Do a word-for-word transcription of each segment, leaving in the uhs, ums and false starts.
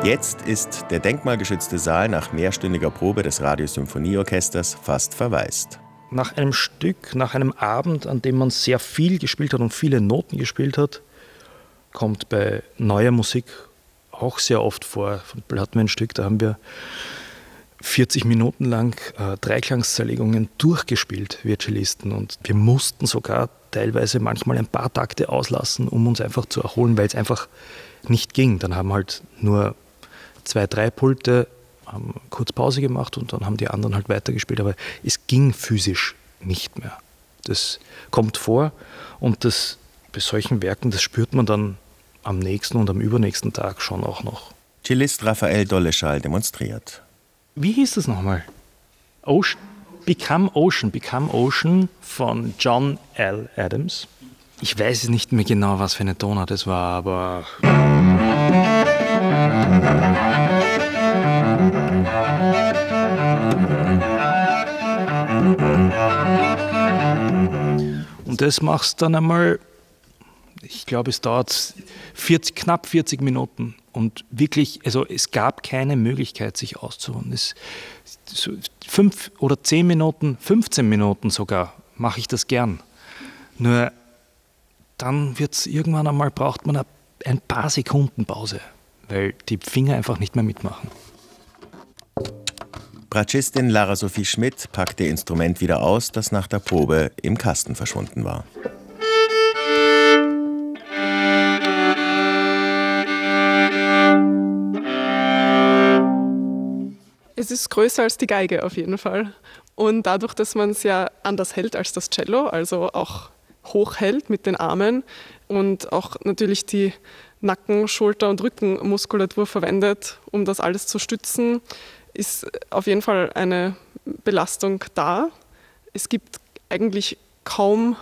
Jetzt ist der denkmalgeschützte Saal nach mehrstündiger Probe des Radiosymphonieorchesters fast verwaist. Nach einem Stück, nach einem Abend, an dem man sehr viel gespielt hat und viele Noten gespielt hat, kommt bei neuer Musik auch sehr oft vor. Von Beispiel hatten wir ein Stück, da haben wir vierzig Minuten lang äh, Dreiklangs-Zerlegungen durchgespielt, wir Cellisten. Und wir mussten sogar teilweise manchmal ein paar Takte auslassen, um uns einfach zu erholen, weil es einfach nicht ging. Dann haben halt nur zwei, drei Pulte haben kurz Pause gemacht und dann haben die anderen halt weitergespielt. Aber es ging physisch nicht mehr. Das kommt vor und das, bei solchen Werken, das spürt man dann am nächsten und am übernächsten Tag schon auch noch. Cellist Raphael Dolleschal demonstriert. Wie hieß das nochmal? Ocean, Become Ocean, Become Ocean von John L. Adams. Ich weiß nicht mehr genau, was für eine Tonart es war, aber... Und das machst du dann einmal, ich glaube, es dauert vierzig, knapp vierzig Minuten. Und wirklich, also es gab keine Möglichkeit, sich auszuruhen. Es, so fünf oder zehn Minuten, fünfzehn Minuten sogar, mache ich das gern. Nur dann wird's irgendwann einmal, braucht man ein paar Sekunden Pause, weil die Finger einfach nicht mehr mitmachen. Bratschistin Lara Sophie Schmidt packt ihr Instrument wieder aus, das nach der Probe im Kasten verschwunden war. Es ist größer als die Geige auf jeden Fall. Und dadurch, dass man es ja anders hält als das Cello, also auch hoch hält mit den Armen und auch natürlich die Nacken-, Schulter- und Rückenmuskulatur verwendet, um das alles zu stützen, ist auf jeden Fall eine Belastung da. Es gibt eigentlich kaum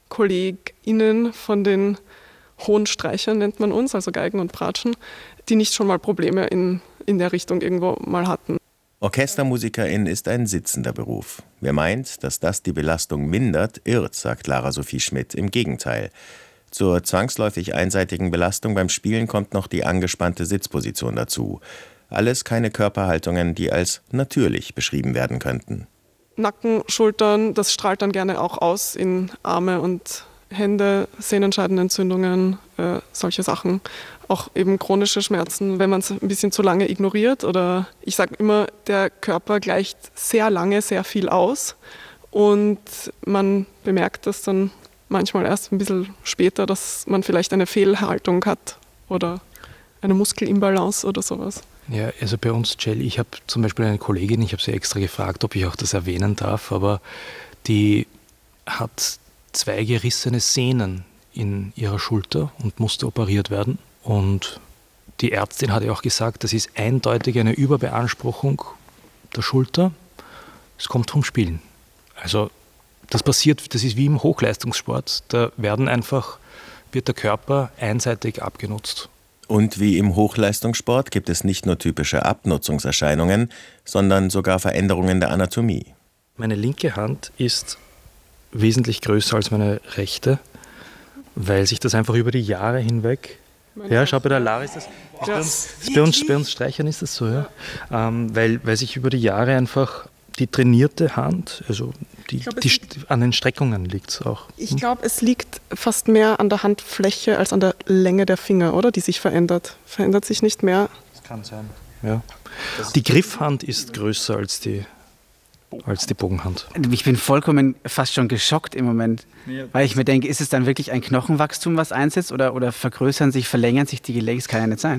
KollegInnen von den hohen Streichern, nennt man uns, also Geigen und Bratschen, die nicht schon mal Probleme in, in der Richtung irgendwo mal hatten. Orchestermusikerin ist ein sitzender Beruf. Wer meint, dass das die Belastung mindert, irrt, sagt Lara Sophie Schmidt. Im Gegenteil. Zur zwangsläufig einseitigen Belastung beim Spielen kommt noch die angespannte Sitzposition dazu. Alles keine Körperhaltungen, die als natürlich beschrieben werden könnten. Nacken, Schultern, das strahlt dann gerne auch aus in Arme und Hände, Sehnenscheidenentzündungen, äh, solche Sachen. Auch eben chronische Schmerzen, wenn man es ein bisschen zu lange ignoriert. Oder ich sage immer, der Körper gleicht sehr lange sehr viel aus. Und man bemerkt das dann manchmal erst ein bisschen später, dass man vielleicht eine Fehlhaltung hat oder eine Muskelimbalance oder sowas. Ja, also bei uns, Cell, ich habe zum Beispiel eine Kollegin, ich habe sie extra gefragt, ob ich auch das erwähnen darf, aber die hat zwei gerissene Sehnen in ihrer Schulter und musste operiert werden. Und die Ärztin hat ja auch gesagt, das ist eindeutig eine Überbeanspruchung der Schulter. Es kommt vom Spielen. Also das passiert, das ist wie im Hochleistungssport. Da werden einfach, wird der Körper einseitig abgenutzt. Und wie im Hochleistungssport gibt es nicht nur typische Abnutzungserscheinungen, sondern sogar Veränderungen der Anatomie. Meine linke Hand ist wesentlich größer als meine rechte, weil sich das einfach über die Jahre hinweg... Meine ja, schau, bei der Lara ist das... Ist ja. bei, uns, ist bei, uns, bei uns Streichern ist das so, ja. Ähm, weil, weil sich über die Jahre einfach die trainierte Hand, also die, glaub, die an den Streckungen liegt es auch. Ich hm? glaube, es liegt fast mehr an der Handfläche als an der Länge der Finger, oder? Die sich verändert. Verändert sich nicht mehr? Das kann sein, ja. Die Griffhand ist größer als die... als die Bogenhand. Ich bin vollkommen fast schon geschockt im Moment, weil ich mir denke, ist es dann wirklich ein Knochenwachstum, was einsetzt oder, oder vergrößern sich, verlängern sich die Gelenke? Das kann ja nicht sein.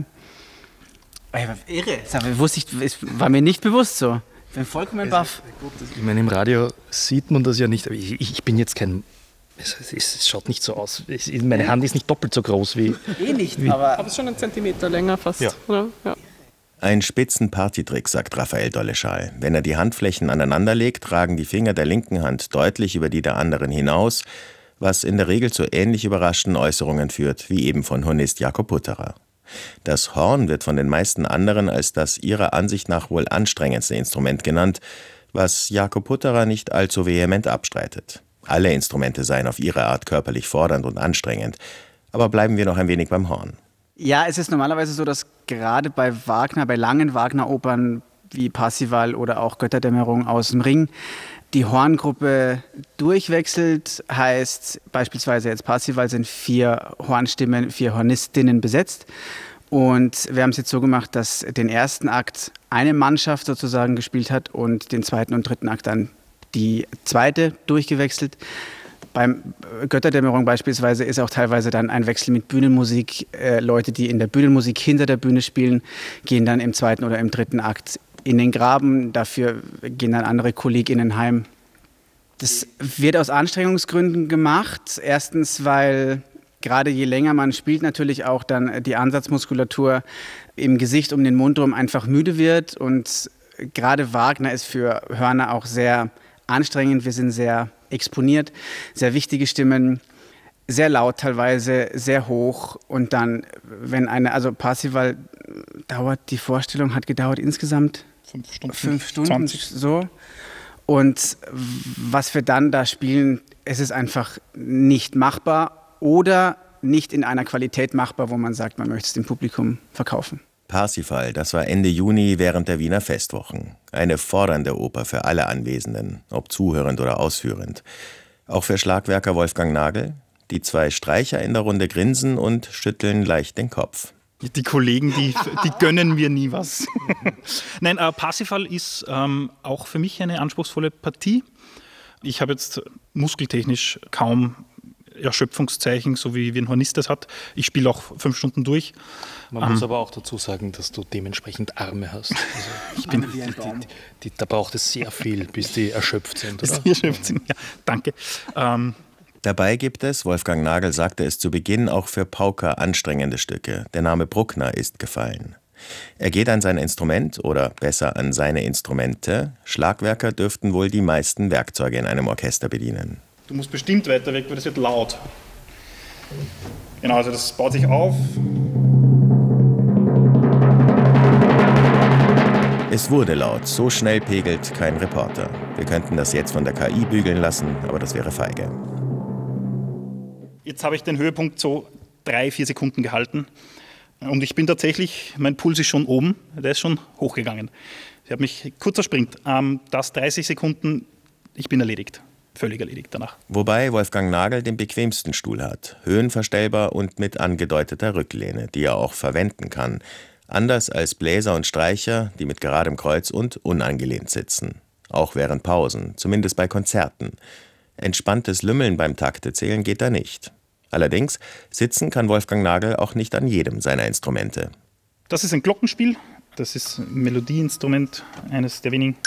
Irre. Das wusste ich, es war mir nicht bewusst so. Ich bin vollkommen baff. Ich meine, im Radio sieht man das ja nicht, aber ich, ich bin jetzt kein... Es, es, es schaut nicht so aus. Es, meine Hand ist nicht doppelt so groß wie... Eh nicht, wie, aber... Aber es ist schon einen Zentimeter länger fast. Ja. Oder? Ja. Ein spitzen Partytrick, sagt Raphael Dolleschal. Wenn er die Handflächen aneinanderlegt, ragen die Finger der linken Hand deutlich über die der anderen hinaus, was in der Regel zu ähnlich überraschten Äußerungen führt, wie eben von Hornist Jakob Putterer. Das Horn wird von den meisten anderen als das ihrer Ansicht nach wohl anstrengendste Instrument genannt, was Jakob Putterer nicht allzu vehement abstreitet. Alle Instrumente seien auf ihre Art körperlich fordernd und anstrengend. Aber bleiben wir noch ein wenig beim Horn. Ja, es ist normalerweise so, dass gerade bei Wagner, bei langen Wagner-Opern wie Parsifal oder auch Götterdämmerung aus dem Ring, die Horngruppe durchwechselt, heißt beispielsweise jetzt Parsifal sind vier Hornstimmen, vier Hornistinnen besetzt. Und wir haben es jetzt so gemacht, dass den ersten Akt eine Mannschaft sozusagen gespielt hat und den zweiten und dritten Akt dann die zweite durchgewechselt. Beim Götterdämmerung beispielsweise ist auch teilweise dann ein Wechsel mit Bühnenmusik. Äh, Leute, die in der Bühnenmusik hinter der Bühne spielen, gehen dann im zweiten oder im dritten Akt in den Graben. Dafür gehen dann andere KollegInnen heim. Das wird aus Anstrengungsgründen gemacht. Erstens, weil gerade je länger man spielt, natürlich auch dann die Ansatzmuskulatur im Gesicht um den Mund herum einfach müde wird. Und gerade Wagner ist für Hörner auch sehr anstrengend. Wir sind sehr exponiert, sehr wichtige Stimmen, sehr laut teilweise, sehr hoch. Und dann, wenn eine, also Parsifal dauert, die Vorstellung hat gedauert insgesamt fünf Stunden. Fünf Stunden, zwanzig. so. Und was wir dann da spielen, es ist einfach nicht machbar oder nicht in einer Qualität machbar, wo man sagt, man möchte es dem Publikum verkaufen. Parsifal, das war Ende Juni während der Wiener Festwochen. Eine fordernde Oper für alle Anwesenden, ob zuhörend oder ausführend. Auch für Schlagwerker Wolfgang Nagel. Die zwei Streicher in der Runde grinsen und schütteln leicht den Kopf. Die Kollegen, die, die gönnen mir nie was. Nein, äh, Parsifal ist ähm, auch für mich eine anspruchsvolle Partie. Ich habe jetzt muskeltechnisch kaum Erschöpfungszeichen, so wie, wie ein Hornist das hat. Ich spiele auch fünf Stunden durch. Man ähm, muss aber auch dazu sagen, dass du dementsprechend Arme hast. Also ich bin, die, die, die, da braucht es sehr viel, bis die erschöpft sind. Oder? Bis die erschöpft sind, ja. Danke. Ähm, Dabei gibt es, Wolfgang Nagel sagte es zu Beginn, auch für Pauker anstrengende Stücke. Der Name Bruckner ist gefallen. Er geht an sein Instrument oder besser an seine Instrumente. Schlagwerker dürften wohl die meisten Werkzeuge in einem Orchester bedienen. Du musst bestimmt weiter weg, weil das wird laut. Genau, also das baut sich auf. Es wurde laut, so schnell pegelt kein Reporter. Wir könnten das jetzt von der K I bügeln lassen, aber das wäre feige. Jetzt habe ich den Höhepunkt so drei, vier Sekunden gehalten. Und ich bin tatsächlich, mein Puls ist schon oben, der ist schon hochgegangen. Ich habe mich, kurzer Sprint, ähm, das dreißig Sekunden, ich bin erledigt. Völlig erledigt danach. Wobei Wolfgang Nagel den bequemsten Stuhl hat. Höhenverstellbar und mit angedeuteter Rücklehne, die er auch verwenden kann. Anders als Bläser und Streicher, die mit geradem Kreuz und unangelehnt sitzen. Auch während Pausen, zumindest bei Konzerten. Entspanntes Lümmeln beim Taktezählen geht da nicht. Allerdings, sitzen kann Wolfgang Nagel auch nicht an jedem seiner Instrumente. Das ist ein Glockenspiel. Das ist ein Melodieinstrument, eines der wenigen.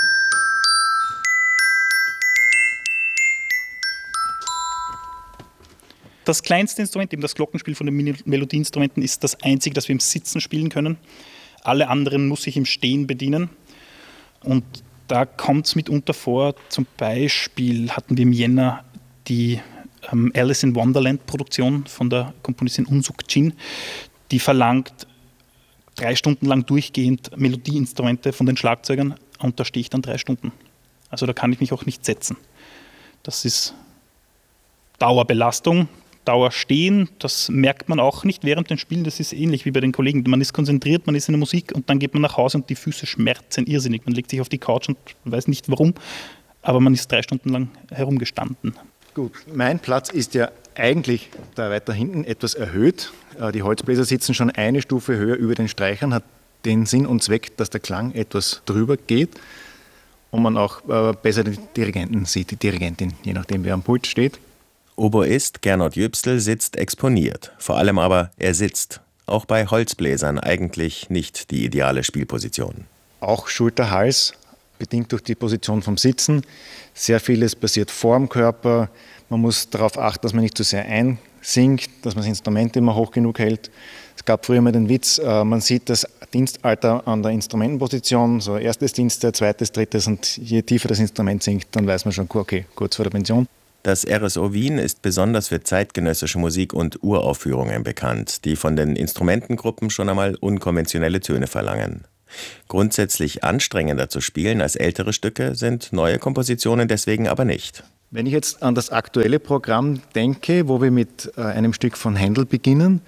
Das kleinste Instrument, eben das Glockenspiel von den Melodieinstrumenten, ist das einzige, das wir im Sitzen spielen können. Alle anderen muss ich im Stehen bedienen. Und da kommt es mitunter vor, zum Beispiel hatten wir im Jänner die ähm, Alice in Wonderland Produktion von der Komponistin Unsuk Jin, die verlangt drei Stunden lang durchgehend Melodieinstrumente von den Schlagzeugern und da stehe ich dann drei Stunden. Also da kann ich mich auch nicht setzen. Das ist Dauerbelastung. Dauerstehen, das merkt man auch nicht während dem Spielen, das ist ähnlich wie bei den Kollegen. Man ist konzentriert, man ist in der Musik und dann geht man nach Hause und die Füße schmerzen irrsinnig. Man legt sich auf die Couch und weiß nicht warum, aber man ist drei Stunden lang herumgestanden. Gut, mein Platz ist ja eigentlich da weiter hinten etwas erhöht. Die Holzbläser sitzen schon eine Stufe höher über den Streichern, hat den Sinn und Zweck, dass der Klang etwas drüber geht und man auch besser den Dirigenten sieht, die Dirigentin, je nachdem wer am Pult steht. Oboist Gernot Jüpstel sitzt exponiert, vor allem aber er sitzt. Auch bei Holzbläsern eigentlich nicht die ideale Spielposition. Auch Schulter-Hals, bedingt durch die Position vom Sitzen. Sehr vieles passiert vor dem Körper. Man muss darauf achten, dass man nicht zu sehr einsinkt, dass man das Instrument immer hoch genug hält. Es gab früher mal den Witz, man sieht das Dienstalter an der Instrumentenposition, so erstes Dienstjahr, zweites, drittes und je tiefer das Instrument sinkt, dann weiß man schon, okay, kurz vor der Pension. Das R S O Wien ist besonders für zeitgenössische Musik und Uraufführungen bekannt, die von den Instrumentengruppen schon einmal unkonventionelle Töne verlangen. Grundsätzlich anstrengender zu spielen als ältere Stücke sind neue Kompositionen deswegen aber nicht. Wenn ich jetzt an das aktuelle Programm denke, wo wir mit einem Stück von Händel beginnen,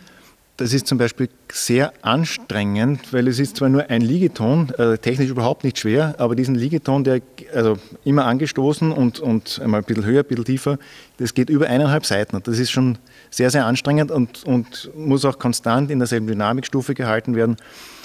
Das ist zum Beispiel sehr anstrengend, weil es ist zwar nur ein Liegeton, äh, technisch überhaupt nicht schwer, aber diesen Liegeton, der also immer angestoßen und, und einmal ein bisschen höher, ein bisschen tiefer, das geht über eineinhalb Seiten. Und das ist schon sehr, sehr anstrengend und, und muss auch konstant in derselben Dynamikstufe gehalten werden.